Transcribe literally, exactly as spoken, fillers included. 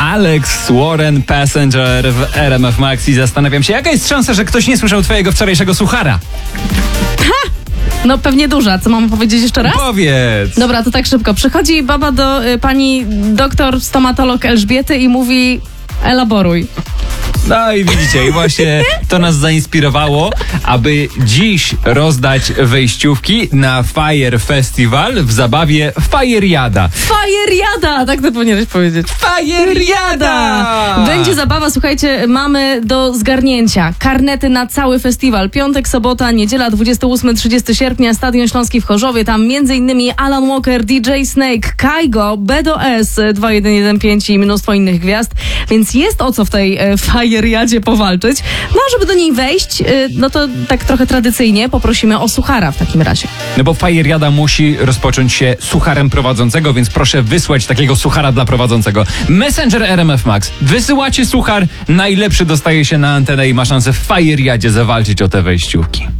Alex Warren, Passenger w R M F Max i zastanawiam się, jaka jest szansa, że ktoś nie słyszał twojego wczorajszego suchara? Ha! No pewnie duża. Co mam powiedzieć jeszcze raz? Powiedz! Dobra, to tak szybko. Przychodzi baba do y, pani doktor stomatolog Elżbiety i mówi: elaboruj. No i widzicie, i właśnie to nas zainspirowało, aby dziś rozdać wejściówki na Fire Festival w zabawie Fajeriada. Fajeriada! Tak to powinieneś powiedzieć. Fajeriada! Będzie zabawa, słuchajcie, mamy do zgarnięcia karnety na cały festiwal. Piątek, sobota, niedziela, dwudziestego ósmego do trzydziestego sierpnia, Stadion Śląski w Chorzowie. Tam między innymi Alan Walker, D J Snake, Kaigo, B D O S dwa jeden jeden pięć i mnóstwo innych gwiazd. Więc jest o co w tej e, Fajeriadzie powalczyć. No a żeby do niej wejść, e, no to tak trochę tradycyjnie poprosimy o suchara w takim razie. No bo Fajeriada musi rozpocząć się sucharem prowadzącego, więc proszę wysłać takiego suchara dla prowadzącego. Messenger R M F Max. Wysyłacie suchar, najlepszy dostaje się na antenę i ma szansę w Fajeriadzie zawalczyć o te wejściówki.